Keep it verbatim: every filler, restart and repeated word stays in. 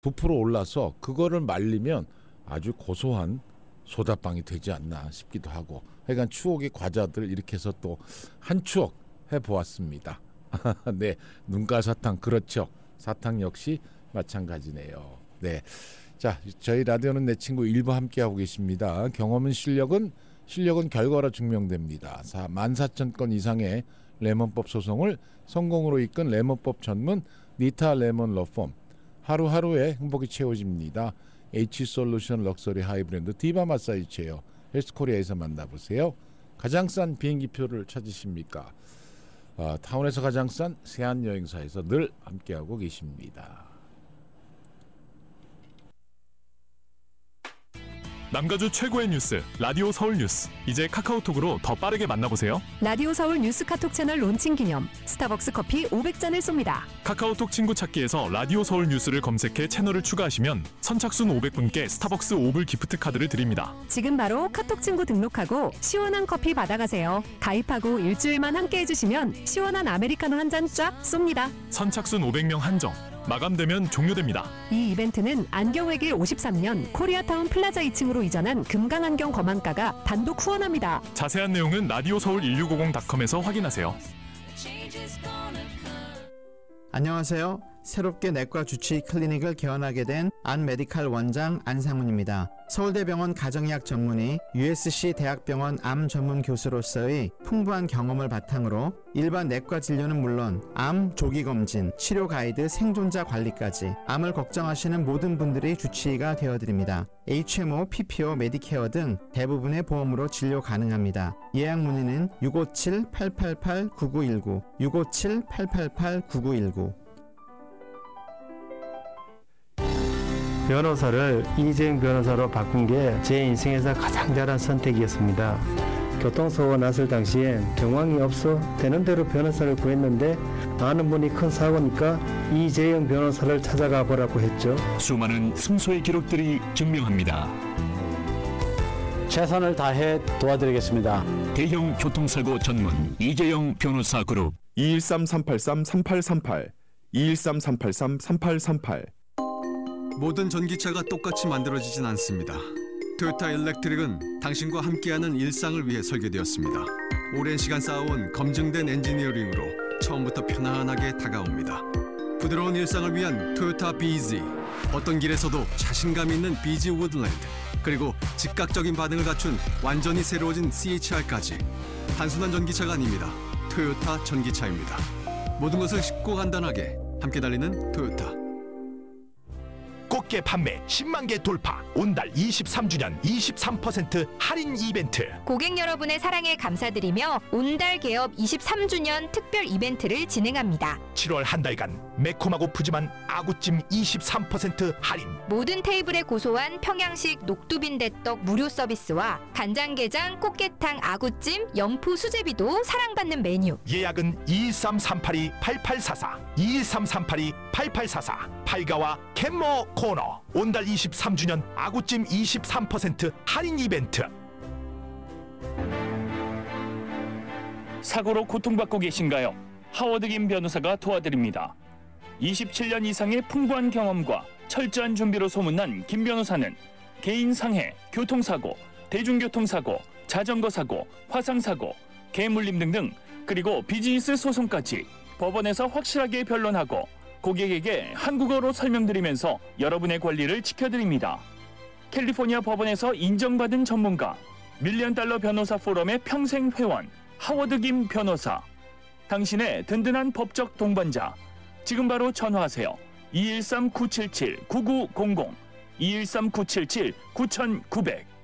부풀어 올라서 그거를 말리면 아주 고소한 소다빵이 되지 않나 싶기도 하고, 하여간 추억의 과자들 이렇게 해서 또 한 추억 해보았습니다. 네, 눈가 사탕, 그렇죠. 사탕 역시 마찬가지네요. 네, 자, 저희 라디오는 내 친구 일부 함께하고 계십니다. 경험은 실력은 실력은 결과로 증명됩니다. 만 사천 건 이상의 레몬법 소송을 성공으로 이끈 레몬법 전문 니타 레몬 러펌. 하루하루의 행복이 채워집니다. H솔루션 럭셔리 하이브랜드 디바 마사지 체어 헬스코리아에서 만나보세요. 가장 싼 비행기표를 찾으십니까? 어, 타운에서 가장 싼 세안여행사에서 늘 함께하고 계십니다. 남가주 최고의 뉴스 라디오 서울 뉴스, 이제 카카오톡으로 더 빠르게 만나보세요. 라디오 서울 뉴스 카톡 채널 론칭 기념 스타벅스 커피 오백 잔을 쏩니다. 카카오톡 친구 찾기에서 라디오 서울 뉴스를 검색해 채널을 추가하시면 선착순 오백 분께 스타벅스 오 불 기프트 카드를 드립니다. 지금 바로 카톡 친구 등록하고 시원한 커피 받아가세요. 가입하고 일주일만 함께 해주시면 시원한 아메리카노 한 잔 쫙 쏩니다. 선착순 오백 명 한정, 마감되면 종료됩니다. 이 이벤트는 안경외길 오십삼 년 코리아타운 플라자 이 층으로 이전한 금강안경 검안가가 단독 후원합니다. 자세한 내용은 라디오 서울 일육오공 닷컴에서 확인하세요. 안녕하세요. 새롭게 내과 주치 클리닉을 개원하게 된 안메디칼 원장 안상훈입니다. 서울대병원 가정의학 전문의, 유에스씨 대학병원 암 전문 교수로서의 풍부한 경험을 바탕으로 일반 내과 진료는 물론 암 조기 검진, 치료 가이드, 생존자 관리까지 암을 걱정하시는 모든 분들의 주치의가 되어드립니다. 에이치엠오, 피피오, 메디케어 등 대부분의 보험으로 진료 가능합니다. 예약 문의는 육오칠 팔팔팔 구구일구, 육오칠 팔팔팔 구구일구. 변호사를 이재용 변호사로 바꾼 게 제 인생에서 가장 잘한 선택이었습니다. 교통사고가 났을 당시엔 경황이 없어 되는 대로 변호사를 구했는데 아는 분이 큰 사고니까 이재용 변호사를 찾아가 보라고 했죠. 수많은 승소의 기록들이 증명합니다. 최선을 다해 도와드리겠습니다. 대형 교통사고 전문 이재용 변호사 그룹 이일삼 삼팔삼 삼팔삼팔, 이일삼 삼팔삼 삼팔삼팔. 모든 전기차가 똑같이 만들어지진 않습니다. 토요타 일렉트릭은 당신과 함께하는 일상을 위해 설계되었습니다. 오랜 시간 쌓아온 검증된 엔지니어링으로 처음부터 편안하게 다가옵니다. 부드러운 일상을 위한 토요타 비지, 어떤 길에서도 자신감 있는 비지 우드랜드, 그리고 즉각적인 반응을 갖춘 완전히 새로워진 씨에이치알까지. 단순한 전기차가 아닙니다. 토요타 전기차입니다. 모든 것을 쉽고 간단하게 함께 달리는 토요타. 꽃게 판매 십만 개 돌파, 온달 이십삼 주년 이십삼 퍼센트 할인 이벤트. 고객 여러분의 사랑에 감사드리며 온달 개업 이십삼 주년 특별 이벤트를 진행합니다. 칠월 한 달간 매콤하고 푸짐한 아구찜 이십삼 퍼센트 할인, 모든 테이블에 고소한 평양식 녹두빈대떡 무료 서비스와 간장게장, 꽃게탕, 아구찜, 연포 수제비도 사랑받는 메뉴. 예약은 이일삼 삼팔이 팔팔사사, 이일삼 삼팔이 팔팔사사. 팔가와 캔모 코너 온달 이십삼 주년 아구찜 이십삼 퍼센트 할인 이벤트. 사고로 고통받고 계신가요? 하워드 김 변호사가 도와드립니다. 이십칠 년 이상의 풍부한 경험과 철저한 준비로 소문난 김 변호사는 개인 상해, 교통사고, 대중교통사고, 자전거 사고, 화상사고, 개물림 등등, 그리고 비즈니스 소송까지 법원에서 확실하게 변론하고 고객에게 한국어로 설명드리면서 여러분의 권리를 지켜드립니다. 캘리포니아 법원에서 인정받은 전문가, 밀리언 달러 변호사 포럼의 평생 회원, 하워드 김 변호사. 당신의 든든한 법적 동반자. 지금 바로 전화하세요. 이일삼 구칠칠 구구공공, 이일삼 구칠칠 구구공공.